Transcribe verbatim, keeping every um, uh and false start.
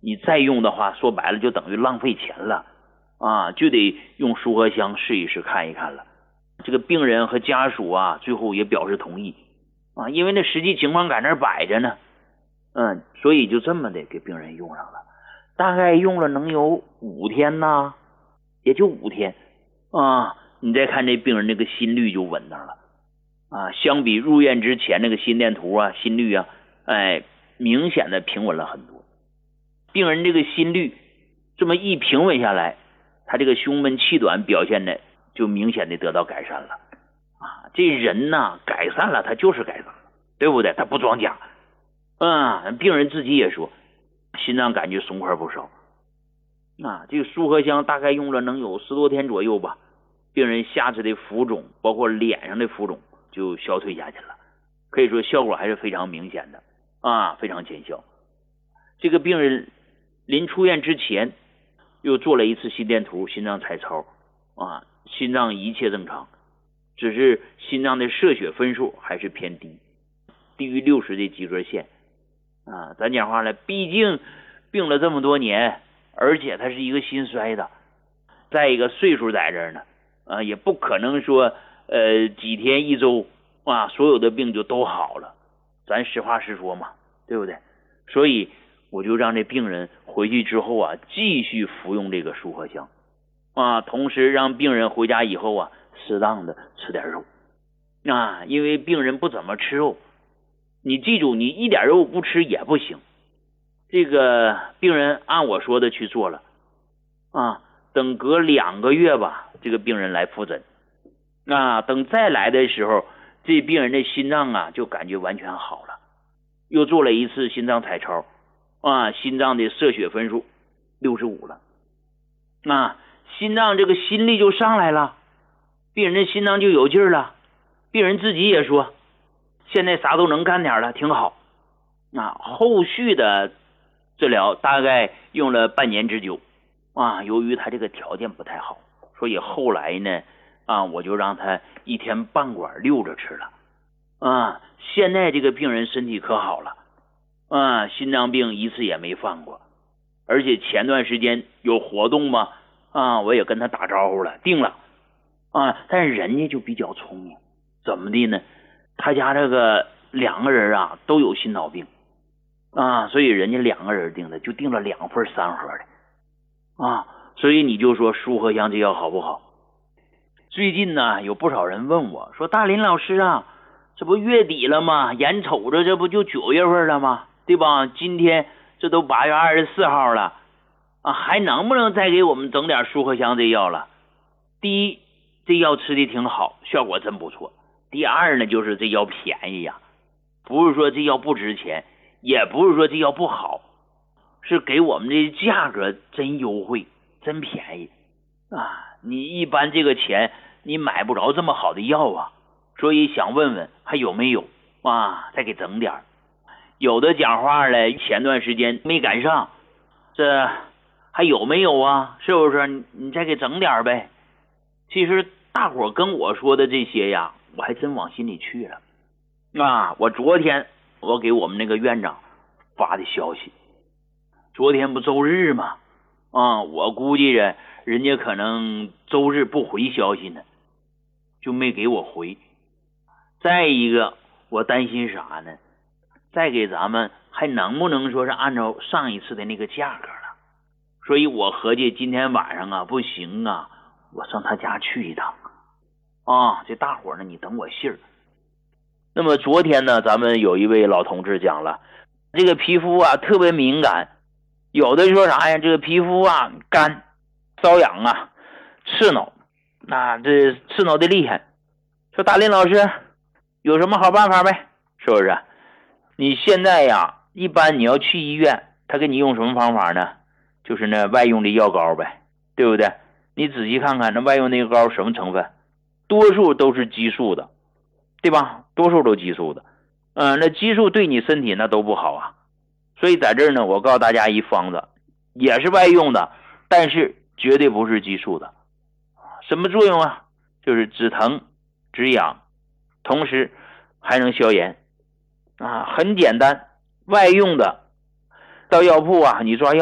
你再用的话，说白了就等于浪费钱了啊，就得用舒和香试一试看一看了。这个病人和家属啊，最后也表示同意啊，因为那实际情况在那儿摆着呢，嗯，所以就这么的给病人用上了，大概用了能有五天呐，也就五天啊。你再看这病人这个心率就稳当了啊，相比入院之前那个心电图啊、心率啊，哎，明显的平稳了很多。病人这个心率这么一平稳下来，他这个胸闷气短表现的就明显的得到改善了啊。这人呐，改善了他就是改善了，对不对？他不装假。嗯，病人自己也说，心脏感觉松快不少啊。这个舒和香大概用了能有十多天左右吧，病人下肢的浮肿，包括脸上的浮肿就消退下去了，可以说效果还是非常明显的啊，非常见效。这个病人临出院之前又做了一次心电图、心脏彩超啊，心脏一切正常，只是心脏的射血分数还是偏低，低于六十的及格线啊。咱讲话了，毕竟病了这么多年，而且他是一个心衰的，再一个岁数在这儿呢啊，也不可能说呃几天一周啊所有的病就都好了，咱实话实说嘛，对不对？所以我就让这病人回去之后啊，继续服用这个舒和香啊，同时让病人回家以后啊，适当的吃点肉啊，因为病人不怎么吃肉，你记住，你一点肉不吃也不行。这个病人按我说的去做了啊，等隔两个月吧，这个病人来复诊啊，等再来的时候，这病人的心脏啊就感觉完全好了，又做了一次心脏彩超啊，心脏的射血分数六十五了啊，心脏这个心率就上来了，病人的心脏就有劲儿了，病人自己也说现在啥都能干点了，挺好啊。后续的治疗大概用了半年之久啊，由于他这个条件不太好，所以后来呢啊，我就让他一天半管溜着吃了啊。现在这个病人身体可好了啊，心脏病一次也没犯过，而且前段时间有活动嘛啊，我也跟他打招呼了，定了啊。但是人家就比较聪明，怎么的呢？他家这个两个人啊都有心脑病啊，所以人家两个人定的，就定了两份三盒的啊。所以你就说舒和香这药好不好？最近呢有不少人问我说，大林老师啊，这不月底了吗？眼瞅着这不就九月份了吗？对吧？今天这都八月二十四号了啊，还能不能再给我们整点舒和香这药了？第一，这药吃的挺好，效果真不错。第二呢，就是这药便宜呀，不是说这药不值钱，也不是说这药不好，是给我们这价格真优惠，真便宜啊！你一般这个钱你买不着这么好的药啊，所以想问问还有没有啊？再给整点。有的讲话了，前段时间没赶上，这还有没有啊？是不是？你你再给整点呗。其实大伙跟我说的这些呀，我还真往心里去了啊！我昨天我给我们那个院长发的消息，昨天不周日吗？啊，我估计着人家可能周日不回消息呢，就没给我回。再一个，我担心啥呢？再给咱们还能不能说是按照上一次的那个价格了？所以我合计今天晚上啊，不行啊，我上他家去一趟啊。这大伙呢，你等我信儿。那么昨天呢，咱们有一位老同志讲了，这个皮肤啊特别敏感，有的说啥呀？这个皮肤啊干、瘙痒啊、刺挠，那这刺挠的厉害。说大林老师有什么好办法呗？是不是？你现在呀，一般你要去医院，他给你用什么方法呢？就是那外用的药膏呗，对不对？你仔细看看那外用那个膏什么成分，多数都是激素的，对吧？多数都激素的，嗯、呃，那激素对你身体那都不好啊。所以在这儿呢，我告诉大家一方子，也是外用的，但是绝对不是激素的。什么作用啊？就是止疼、止痒，同时还能消炎啊，很简单。外用的，到药铺啊，你抓药